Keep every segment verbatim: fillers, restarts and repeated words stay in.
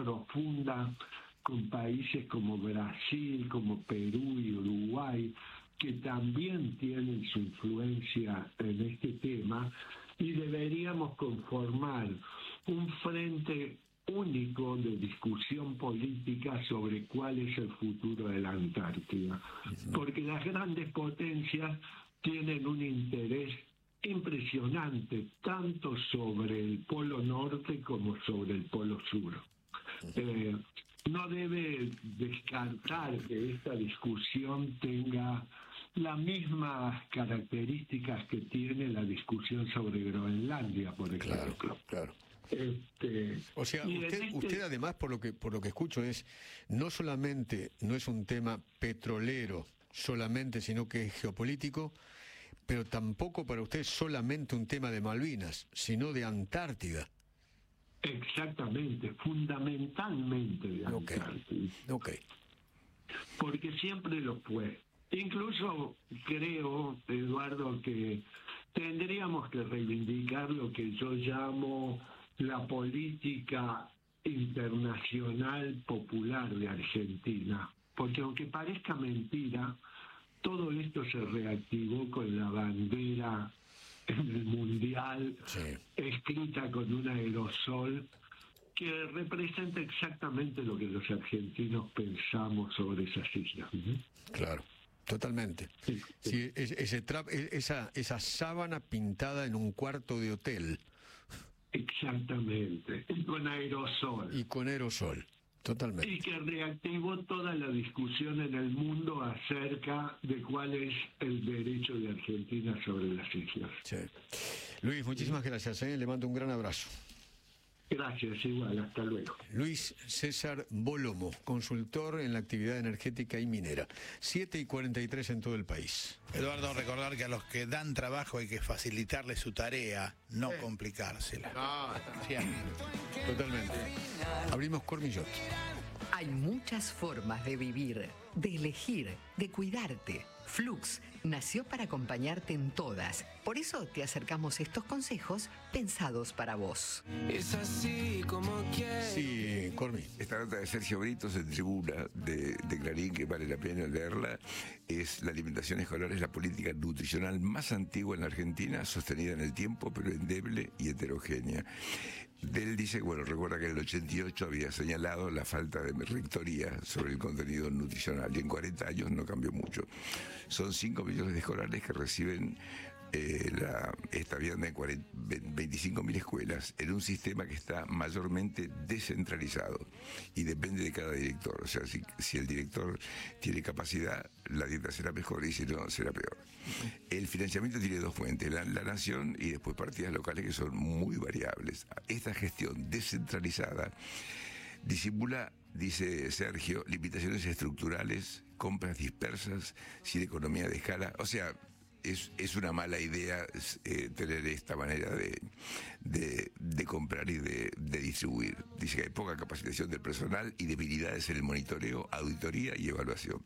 profunda con países como Brasil, como Perú y Uruguay, que también tienen su influencia en este tema, y deberíamos conformar un frente único de discusión política sobre cuál es el futuro de la Antártida. Porque las grandes potencias tienen un interés impresionante, tanto sobre el Polo Norte como sobre el Polo Sur. Eh, no debe descartar que esta discusión tenga las mismas características que tiene la discusión sobre Groenlandia, por ejemplo. Claro, claro. Este, o sea, usted, este... usted además, por lo que por lo que escucho, es no solamente no es un tema petrolero solamente, sino que es geopolítico, pero tampoco para usted es solamente un tema de Malvinas, sino de Antártida. Exactamente, fundamentalmente de Antártida. Okay. Okay. Porque siempre lo fue. Incluso creo, Eduardo, que tendríamos que reivindicar lo que yo llamo la política internacional popular de Argentina. Porque aunque parezca mentira, todo esto se reactivó con la bandera en el Mundial, sí, escrita con un aerosol, que representa exactamente lo que los argentinos pensamos sobre esas islas. Claro, totalmente. Sí, sí. Sí, ese tra- esa, esa sábana pintada en un cuarto de hotel. Exactamente, y con aerosol. Y con aerosol. Totalmente. Y que reactivó toda la discusión en el mundo acerca de cuál es el derecho de Argentina sobre las islas. Sí. Luis, muchísimas gracias, ¿eh? Le mando un gran abrazo. Gracias, igual, hasta luego. Luis César Bolomo, consultor en la actividad energética y minera. siete y cuarenta y tres en todo el país. Eduardo, recordar que a los que dan trabajo hay que facilitarles su tarea, no sí. complicársela. No, sí, totalmente. Abrimos Cormillot. Hay muchas formas de vivir, de elegir, de cuidarte. Flux nació para acompañarte en todas. Por eso te acercamos estos consejos pensados para vos. Es así como quieres. Sí, Cormi. Esta nota de Sergio Britos en Tribuna de, de Clarín, que vale la pena leerla, es: la alimentación escolar es la política nutricional más antigua en la Argentina, sostenida en el tiempo, pero endeble y heterogénea. Él dice, bueno, recuerda que en el ochenta y ocho había señalado la falta de rectoría sobre el contenido nutricional, y en cuarenta años no cambió mucho. Son cinco millones de escolares que reciben eh, la, esta vianda en veinticinco mil escuelas, en un sistema que está mayormente descentralizado y depende de cada director. O sea, si, si el director tiene capacidad, la dieta será mejor, y si no, será peor. El financiamiento tiene dos fuentes: la, la nación y después partidas locales, que son muy variables. Esta gestión descentralizada disimula, dice Sergio, limitaciones estructurales, compras dispersas, sin economía de escala. O sea, es, es una mala idea eh, tener esta manera de, de, de comprar y de, de distribuir. Dice que hay poca capacitación del personal y debilidades en el monitoreo, auditoría y evaluación.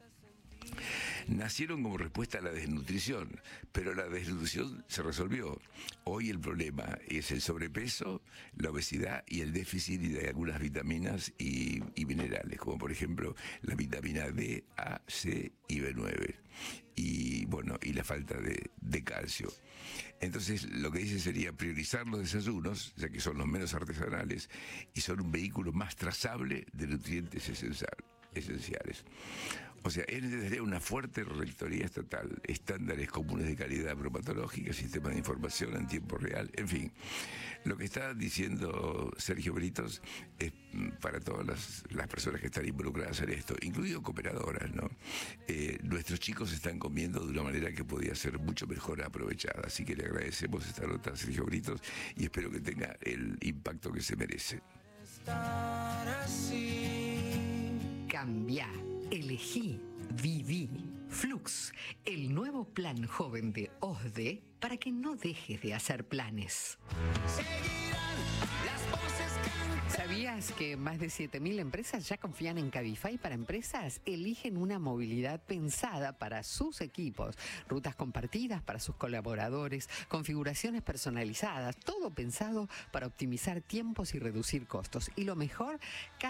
Nacieron como respuesta a la desnutrición, pero la desnutrición se resolvió. Hoy el problema es el sobrepeso, la obesidad y el déficit de algunas vitaminas y, y minerales, como por ejemplo la vitamina D, A, C y B nueve. Y bueno, y la falta de, de calcio. Entonces lo que dice sería priorizar los desayunos, ya que son los menos artesanales y son un vehículo más trazable de nutrientes esencial, esenciales. O sea, es necesaria una fuerte rectoría estatal, estándares comunes de calidad bromatológica, sistemas de información en tiempo real, en fin. Lo que está diciendo Sergio Britos es para todas las, las personas que están involucradas en esto, incluido cooperadoras, ¿no? Eh, nuestros chicos están comiendo de una manera que podía ser mucho mejor aprovechada, así que le agradecemos esta nota a Sergio Britos y espero que tenga el impacto que se merece. Estar así. Cambia. Elegí, viví. Flux, el nuevo plan joven de O S D E para que no dejes de hacer planes. Seguirán las voces cantantes. ¿Sabías que más de siete mil empresas ya confían en Cabify para empresas? Eligen una movilidad pensada para sus equipos, rutas compartidas para sus colaboradores, configuraciones personalizadas, todo pensado para optimizar tiempos y reducir costos. Y lo mejor,